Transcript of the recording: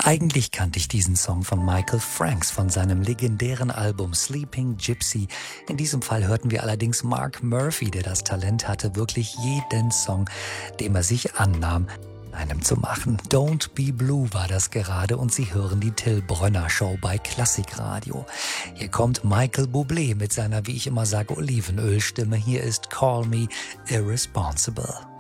Eigentlich kannte ich diesen Song von Michael Franks von seinem legendären Album Sleeping Gypsy. In diesem Fall hörten wir allerdings Mark Murphy, der das Talent hatte, wirklich jeden Song, dem er sich annahm, einem zu machen. Don't Be Blue war das gerade und Sie hören die Till Brönner Show bei Klassikradio. Hier kommt Michael Bublé mit seiner, wie ich immer sage, Olivenölstimme. Hier ist Call Me Irresponsible.